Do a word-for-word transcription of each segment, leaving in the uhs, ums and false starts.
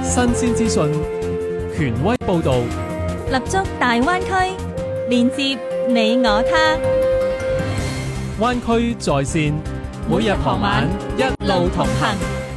新鮮資訊，權威報導， 立足大灣區，連接你我他。 灣區在線，每日傍晚一路同行。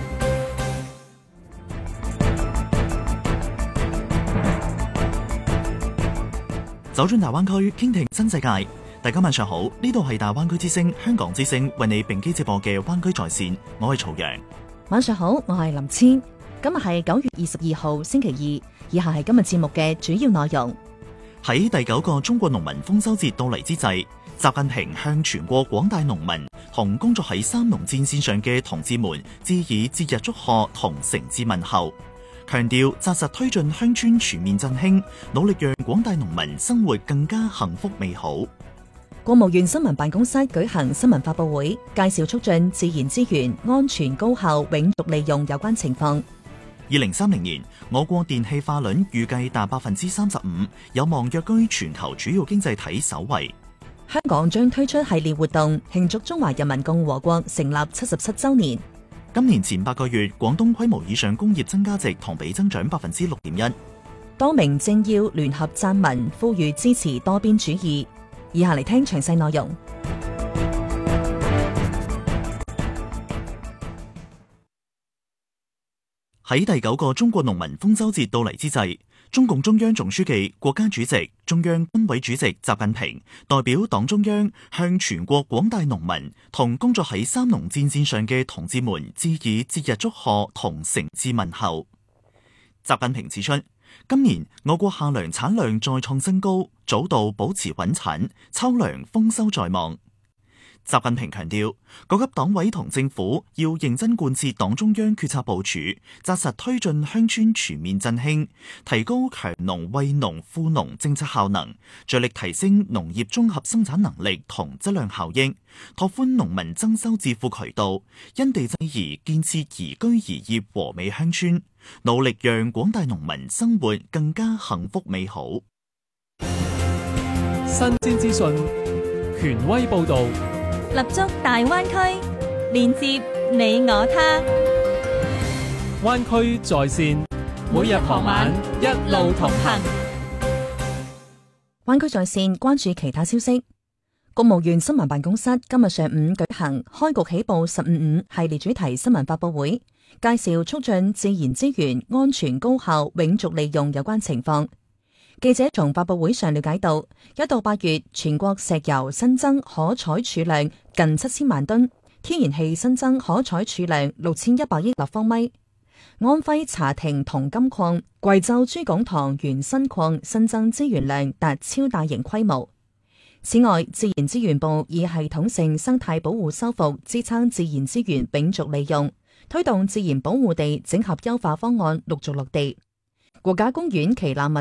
走進大灣區，傾聽新世界。大家晚上好，呢度係大灣區之聲香港之聲為你並機直播嘅灣區在線，我係曹陽。 晚上好，我係林千。今日係九月二十二號星期二，以下係今日節目嘅主要內容。 喺第九個中國農民豐收節到嚟之際，習近平向全國廣大農民同工作喺三農戰線上嘅同志們致以節日祝賀同誠摯問候，強調紮實推進鄉村全面振興，努力讓廣大農民生活更加幸福美好。 國務院新聞辦公室舉行新聞發佈會，介紹促進自然資源安全高效永續利用有關情況。 二零三零年，我國電氣化率預計達百分之三十五，有望躍居全球主要經濟體首位。 香港將推出系列活動，慶祝中華人民共和國成立七十七週年。 今年前八個月，廣東規模以上工業增加值同比增長百分之六點一。 多名政要聯合撰文，呼籲支持多邊主義。以下嚟聽詳細內容。 喺第九個中國農民豐收節到嚟之際，中共中央總書記、國家主席、中央軍委主席習近平代表黨中央向全國廣大農民同工作喺三農戰線上嘅同志們致以節日祝賀同誠摯問候。習近平指出，今年我國夏糧產量再創新高，早稻保持穩產，秋糧豐收在望。習近平強調，各級黨委同政府要認真貫徹黨中央決策部署，紮實推進鄉村全面振興，提高強農惠農富農政策效能，着力提升農業綜合生產能力同質量效益，拓寬農民增收致富渠道，因地制宜建設宜居宜業和美鄉村，努力讓廣大農民生活更加幸福美好。 新鮮資訊，權威報導， 立足大灣區，連接你我他。 灣區在線，每日傍晚一路同行。 灣區在線關注其他消息。國務院新聞辦公室今日上午舉行開局起步十五五系列主題新聞發佈會，介紹促進自然資源安全高效永續利用有關情況。記者從發佈會上了解到，一到八月全國石油新增可採儲量近七千萬噸，天然氣新增可採儲量六千一百億立方米。安徽茶亭銅金礦、貴州珠港塘原新礦新增資源量達超大型規模。此外，自然資源部以系統性生態保護修復支撐自然資源永續利用，推動自然保護地整合優化方案陸續落地。國家公園旗艦物